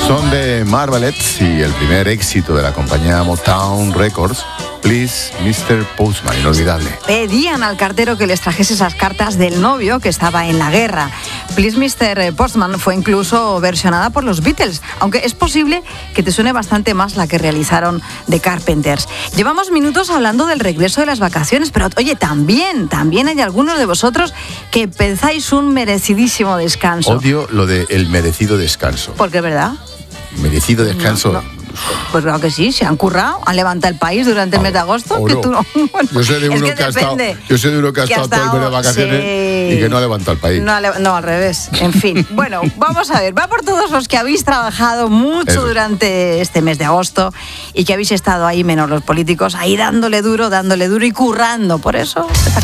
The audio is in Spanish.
Son de Marvelettes y el primer éxito de la compañía Motown Records, Please, Mr. Postman, inolvidable. Pedían al cartero que les trajese esas cartas del novio que estaba en la guerra. Please, Mr. Postman fue incluso versionada por los Beatles, aunque es posible que te suene bastante más la que realizaron The Carpenters. Llevamos minutos hablando del regreso de las vacaciones, pero oye, también hay algunos de vosotros que pensáis un merecidísimo descanso. Odio lo de el merecido descanso. ¿Por qué, verdad? Merecido descanso. No. Pues claro que sí, se han currado, han levantado el país durante el mes de agosto. Que tú no. Bueno, yo sé de uno que ha estado todo el mes de vacaciones y que no ha levantado el país. No, al revés. En fin, bueno, vamos a ver, va por todos los que habéis trabajado mucho durante este mes de agosto y que habéis estado ahí, menos los políticos, ahí dándole duro y currando. Por eso